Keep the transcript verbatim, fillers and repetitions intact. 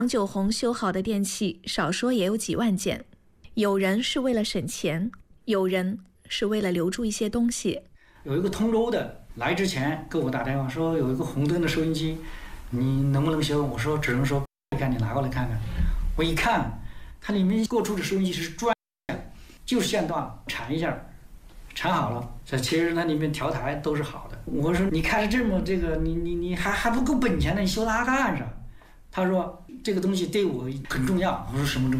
王九红修好的电器，少说也有几万件。有人是为了省钱，有人是为了留住一些东西。 有一个通州的来之前给我打电话说有一个红灯的收音机，你能不能修？我说只能说，看你拿过来看看。我一看，它里面过出的收音机是专的，就是线段缠一下，缠好了。这其实它里面调台都是好的。我说你看这么这个，你你你还还不够本钱呢，你修它干啥？他说这个东西对我很重要。我说什么重